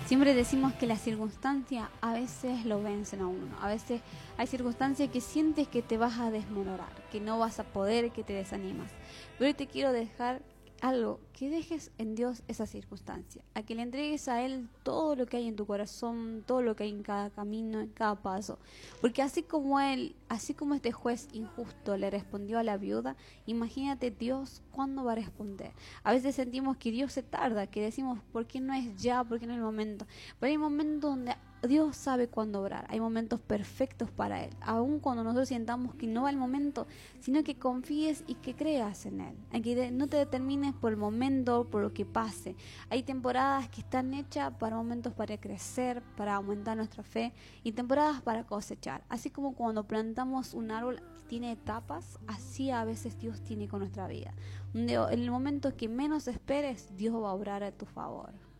Siempre decimos que las circunstancias a veces lo vencen a uno. A veces hay circunstancias que sientes que te vas a desmoronar, que no vas a poder, que te desanimas. Pero hoy te quiero dejar algo, que dejes en Dios esa circunstancia, a que le entregues a Él todo lo que hay en tu corazón, todo lo que hay en cada camino, en cada paso. Porque así como este juez injusto le respondió a la viuda, imagínate Dios cuándo va a responder. A veces sentimos que Dios se tarda, que decimos, ¿por qué no es ya? ¿Por qué no es el momento? Pero hay momentos donde Dios sabe cuándo obrar, hay momentos perfectos para Él, aun cuando nosotros sientamos que no va el momento, sino que confíes y que creas en Él, que no te determines por el momento, por lo que pase. Hay temporadas que están hechas para momentos para crecer, para aumentar nuestra fe, y temporadas para cosechar. Así como cuando plantamos un árbol que tiene etapas, así a veces Dios tiene con nuestra vida. En el momento que menos esperes, Dios va a obrar a tu favor.